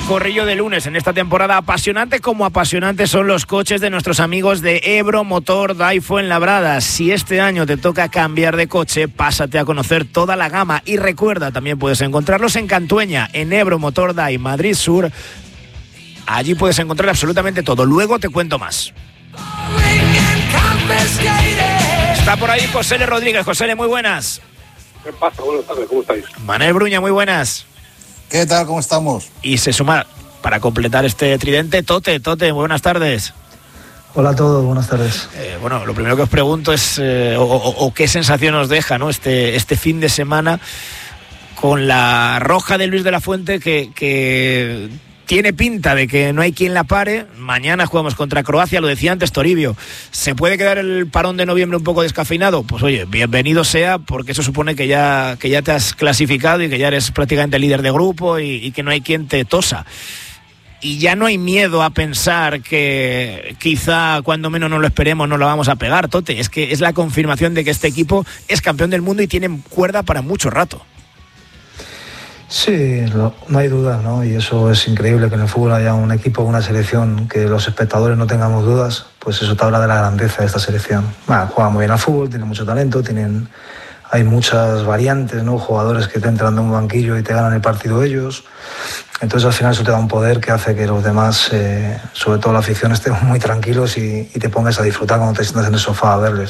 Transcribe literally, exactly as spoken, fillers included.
Corrillo de lunes en esta temporada apasionante, como apasionantes son los coches de nuestros amigos de Ebro Motor Day Fuenlabrada. Si este año te toca cambiar de coche, pásate a conocer toda la gama y recuerda, también puedes encontrarlos en Cantueña, en Ebro Motor Day Madrid Sur. Allí puedes encontrar absolutamente todo. Luego te cuento más. Está por ahí José L. Rodríguez. José L., muy buenas. ¿Qué pasa? Buenas tardes, ¿cómo estáis? Manel Bruña, muy buenas. ¿Qué tal? ¿Cómo estamos? Y se suma, para completar este tridente, Tote. Tote, muy buenas tardes. Hola a todos, buenas tardes. Eh, bueno, lo primero que os pregunto es eh, o, o, o qué sensación os deja, ¿no? este, este fin de semana con la roja de Luis de la Fuente que... que tiene pinta de que no hay quien la pare. Mañana jugamos contra Croacia, lo decía antes Toribio. ¿Se puede quedar el parón de noviembre un poco descafeinado? Pues oye, bienvenido sea, porque eso supone que ya, que ya te has clasificado y que ya eres prácticamente líder de grupo y, y que no hay quien te tosa. Y ya no hay miedo a pensar que quizá cuando menos no lo esperemos no lo vamos a pegar, Tote. Es que es la confirmación de que este equipo es campeón del mundo y tiene cuerda para mucho rato. Sí, lo, no hay dudas, ¿no? Y eso es increíble, que en el fútbol haya un equipo, una selección, que los espectadores no tengamos dudas, pues eso te habla de la grandeza de esta selección. Bueno, juega muy bien al fútbol, tiene mucho talento, tienen, hay muchas variantes, ¿no? Jugadores que te entran de un banquillo y te ganan el partido ellos. Entonces al final eso te da un poder que hace que los demás, eh, sobre todo la afición, estén muy tranquilos y, y te pongas a disfrutar cuando te sientas en el sofá a verles.